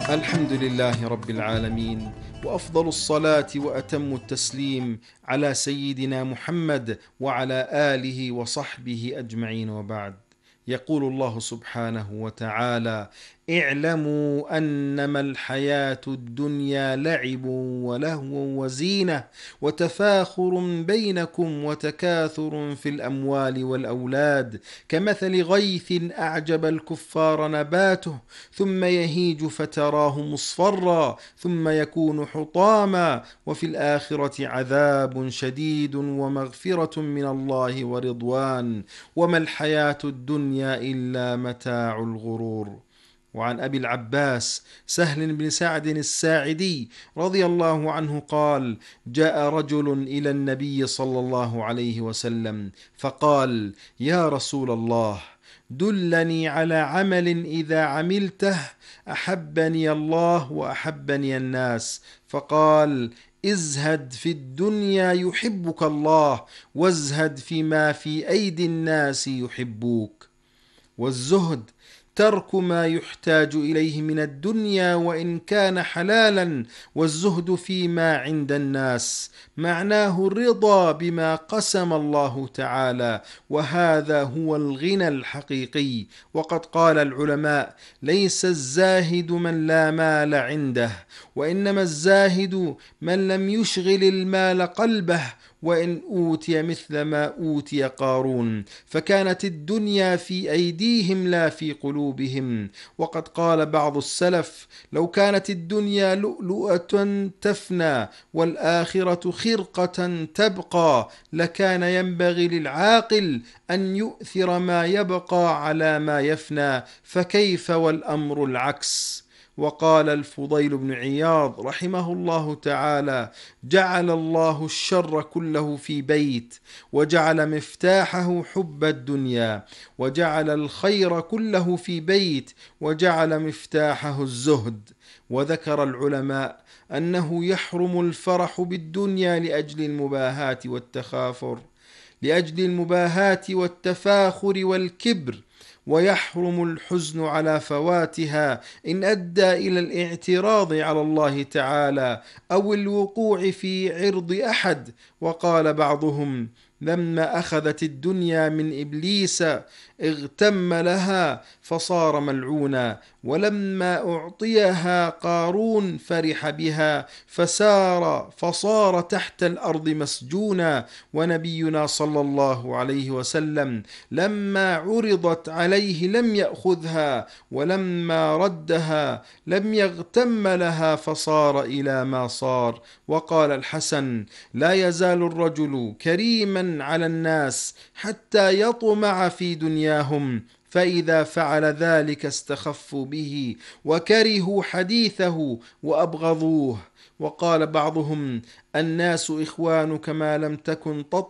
الحمد لله رب العالمين، وأفضل الصلاة وأتم التسليم على سيدنا محمد وعلى آله وصحبه أجمعين، وبعد. يقول الله سبحانه وتعالى: اعلموا أنما الحياة الدنيا لعب ولهو وزينة وتفاخر بينكم وتكاثر في الأموال والأولاد كمثل غيث أعجب الكفار نباته ثم يهيج فتراه مصفرا ثم يكون حطاما وفي الآخرة عذاب شديد ومغفرة من الله ورضوان وما الحياة الدنيا إلا متاع الغرور. وعن أبي العباس سهل بن سعد الساعدي رضي الله عنه قال: جاء رجل إلى النبي صلى الله عليه وسلم فقال: يا رسول الله، دلني على عمل إذا عملته أحبني الله وأحبني الناس. فقال: ازهد في الدنيا يحبك الله، وازهد فيما في أيدي الناس يحبوك. والزهد ترك ما يحتاج إليه من الدنيا وإن كان حلالا، والزهد فيما عند الناس معناه الرضا بما قسم الله تعالى، وهذا هو الغنى الحقيقي. وقد قال العلماء: ليس الزاهد من لا مال عنده، وإنما الزاهد من لم يشغل المال قلبه وإن أوتي مثل ما أوتي قارون، فكانت الدنيا في أيديهم لا في قلوبهم. وقد قال بعض السلف: لو كانت الدنيا لؤلؤة تفنى والآخرة خرقة تبقى لكان ينبغي للعاقل أن يؤثر ما يبقى على ما يفنى، فكيف والأمر العكس. وقال الفضيل بن عياض رحمه الله تعالى: جعل الله الشر كله في بيت، وجعل مفتاحه حب الدنيا، وجعل الخير كله في بيت، وجعل مفتاحه الزهد. وذكر العلماء أنه يحرم الفرح بالدنيا لأجل المباهاة والتفاخر والكبر، ويحرم الحزن على فواتها إن أدى إلى الاعتراض على الله تعالى أو الوقوع في عرض أحد. وقال بعضهم: لما أخذت الدنيا من إبليس اغتم لها فصار ملعونا، ولما أعطيها قارون فرح بها فصار تحت الأرض مسجونا. ونبينا صلى الله عليه وسلم لما عرضت عليه لم يأخذها، ولما ردها لم يغتم لها فصار إلى ما صار. وقال الحسن: لا يزال الرجل كريما على الناس حتى يطمع في دنياهم، فإذا فعل ذلك استخفوا به وكرهوا حديثه وأبغضوه. وقال بعضهم: الناس إخوانك ما لم تكن